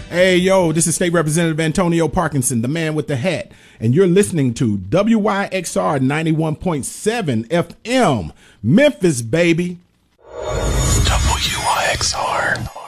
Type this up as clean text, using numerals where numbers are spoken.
Hey, yo, this is State Representative Antonio Parkinson, the man with the hat, and you're listening to WYXR 91.7 FM, Memphis, baby. WYXR.